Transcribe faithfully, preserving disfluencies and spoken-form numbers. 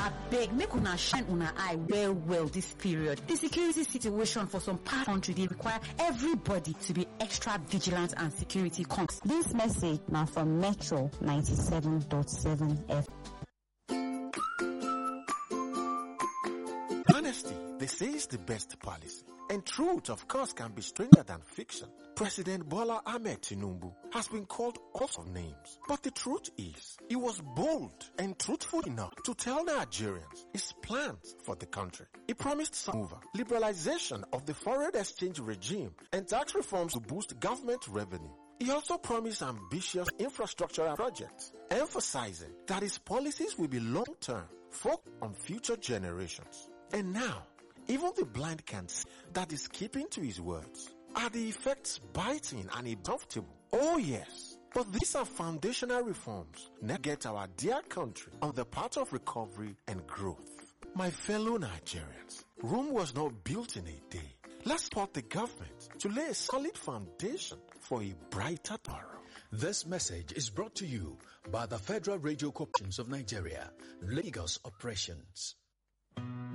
Abeg, make una shine una eye well well this period. The security situation for some part of the country, they require everybody to be extra vigilant and security conscious. This message now from Metro ninety-seven point seven F M. Honesty, they say, is the best policy. And truth, of course, can be stranger than fiction. President Bola Ahmed Tinubu has been called all sorts of names. But the truth is, he was bold and truthful enough to tell Nigerians his plans for the country. He promised some mover, liberalization of the foreign exchange regime, and tax reforms to boost government revenue. He also promised ambitious infrastructural projects, emphasizing that his policies will be long-term, focused on future generations. And now, even the blind can see that he's keeping to his words. Are the effects biting and uncomfortable? Oh yes. But these are foundational reforms that get our dear country on the path of recovery and growth. My fellow Nigerians, Rome was not built in a day. Let's support the government to lay a solid foundation for a brighter tomorrow. This message is brought to you by the Federal Radio Corporation of Nigeria, Lagos Operations.